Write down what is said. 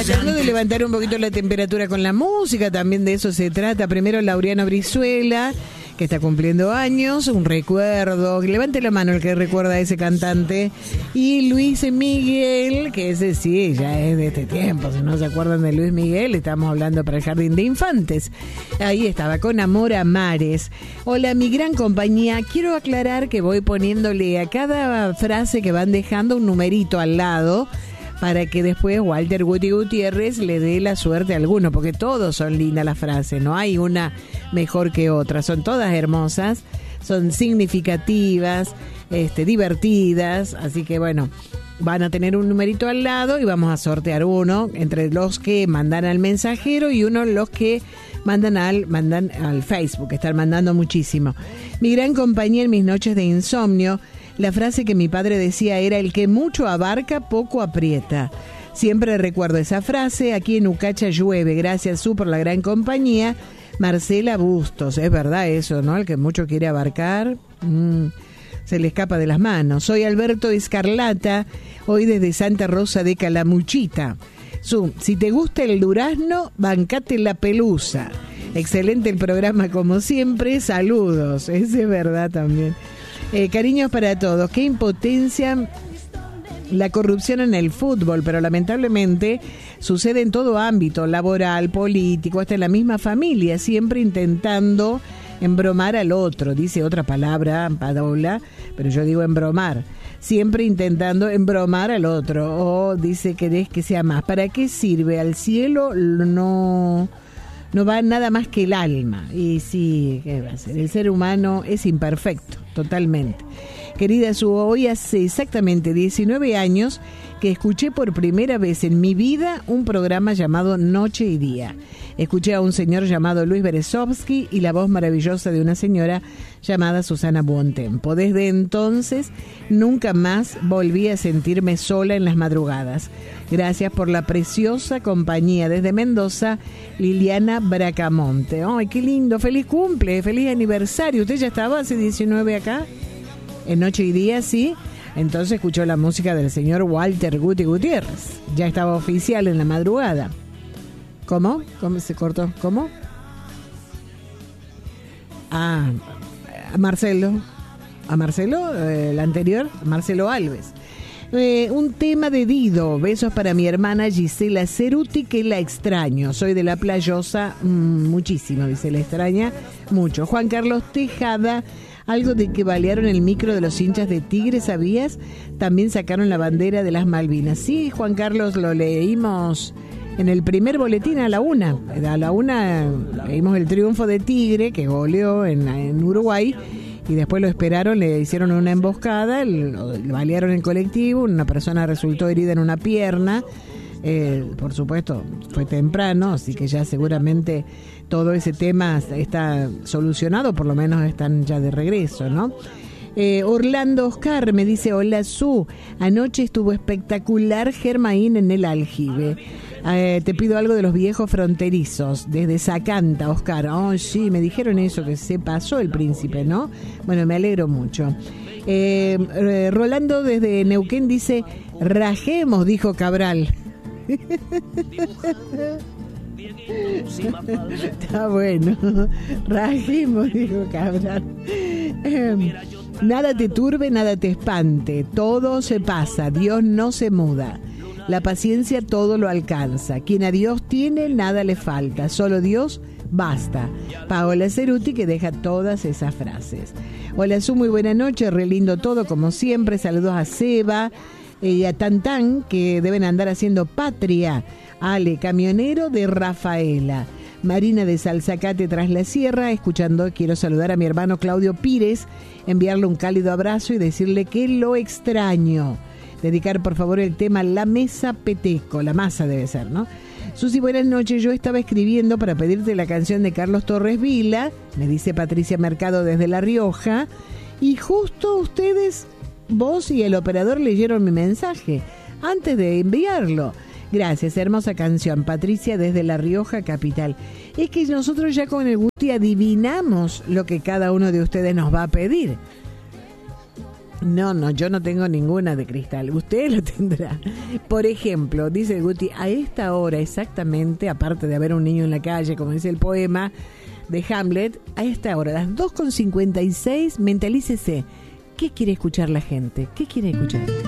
Tratando de levantar un poquito la temperatura con la música, también de eso se trata. Primero Laureano Brizuela, que está cumpliendo años, un recuerdo. Levante la mano el que recuerda a ese cantante. Y Luis Miguel, que ese sí, ya es de este tiempo. Si no se acuerdan de Luis Miguel, estamos hablando para el Jardín de Infantes. Ahí estaba, con amor a mares. Hola, mi gran compañía. Quiero aclarar que voy poniéndole a cada frase que van dejando un numerito al lado, para que después Walter Guti Gutiérrez le dé la suerte a alguno, porque todos son lindas las frases, no hay una mejor que otra, son todas hermosas, son significativas, divertidas, así que bueno, van a tener un numerito al lado y vamos a sortear uno entre los que mandan al mensajero y uno los que mandan al Facebook, están mandando muchísimo. Mi gran compañía en mis noches de insomnio, la frase que mi padre decía era: el que mucho abarca, poco aprieta. Siempre recuerdo esa frase. Aquí en Ucacha llueve. Gracias, Su, por la gran compañía. Marcela Bustos. Es verdad eso, ¿no? El que mucho quiere abarcar, se le escapa de las manos. Soy Alberto Escarlata, hoy desde Santa Rosa de Calamuchita. Su, si te gusta el durazno, bancate la pelusa. Excelente el programa como siempre. Saludos. Ese es verdad también. Cariños para todos. Qué impotencia la corrupción en el fútbol, pero lamentablemente sucede en todo ámbito, laboral, político, hasta en la misma familia, siempre intentando embromar al otro. Dice otra palabra, Paola, pero yo digo embromar. Siempre intentando embromar al otro. O dice, querés que sea más. ¿Para qué sirve? Al cielo no va nada más que el alma. Y sí, ¿qué va a ser? El ser humano es imperfecto, totalmente. Querida Su, hoy hace exactamente 19 años que escuché por primera vez en mi vida un programa llamado Noche y Día. Escuché a un señor llamado Luis Berezovsky y la voz maravillosa de una señora llamada Susana Buontempo. Desde entonces nunca más volví a sentirme sola en las madrugadas. Gracias por la preciosa compañía. Desde Mendoza, Liliana Bracamonte. ¡Ay, qué lindo! ¡Feliz cumple! ¡Feliz aniversario! ¿Usted ya estaba hace 19 acá? En Noche y Día, sí. Entonces escuchó la música del señor Walter Guti Gutiérrez. Ya estaba oficial en la madrugada. ¿Cómo? ¿Cómo se cortó? ¿Cómo? A Marcelo. ¿A Marcelo? El anterior, Marcelo Alves. Un tema de Dido. Besos para mi hermana Gisela Ceruti, que la extraño. Soy de La Playosa, muchísimo, dice, la extraña mucho. Juan Carlos Tejada. Algo de que balearon el micro de los hinchas de Tigre, ¿sabías? También sacaron la bandera de las Malvinas. Sí, Juan Carlos, lo leímos en el primer boletín a la 1. A la 1 leímos el triunfo de Tigre, que goleó en Uruguay, y después lo esperaron, le hicieron una emboscada, lo balearon en colectivo, una persona resultó herida en una pierna. Por supuesto, fue temprano, así que ya seguramente todo ese tema está solucionado, por lo menos están ya de regreso, ¿no? Orlando Oscar me dice: hola Su, anoche estuvo espectacular Germain en el aljibe. Te pido algo de los viejos fronterizos, desde Zacanta, Oscar. Oh, sí, me dijeron eso, que se pasó el príncipe, ¿no? Bueno, me alegro mucho. Rolando desde Neuquén dice: rajemos, dijo Cabral. Está bueno. Rajemos, dijo Cabral. Nada te turbe, nada te espante. Todo se pasa, Dios no se muda. La paciencia todo lo alcanza. Quien a Dios tiene, nada le falta. Solo Dios basta. Paola Ceruti, que deja todas esas frases. Hola Su, muy buena noche. Re lindo todo como siempre. Saludos a Seba y a Tantán, que deben andar haciendo patria. Ale, camionero de Rafaela. Marina de Salzacate tras la sierra, escuchando. Quiero saludar a mi hermano Claudio Pires, enviarle un cálido abrazo y decirle que lo extraño. Dedicar por favor el tema La Mesa Peteco, la masa debe ser, ¿no? Susi, buenas noches. Yo estaba escribiendo para pedirte la canción de Carlos Torres Vila, me dice Patricia Mercado desde La Rioja, y justo ustedes, vos y el operador, leyeron mi mensaje antes de enviarlo. Gracias, hermosa canción, Patricia desde La Rioja, capital. Es que nosotros ya con el Guti adivinamos lo que cada uno de ustedes nos va a pedir. No, yo no tengo ninguna de cristal. Usted lo tendrá. Por ejemplo, dice Guti, a esta hora exactamente, aparte de haber un niño en la calle, como dice el poema de Hamlet, a esta hora, las 2:56, mentalícese. ¿Qué quiere escuchar la gente? ¿Qué quiere escuchar?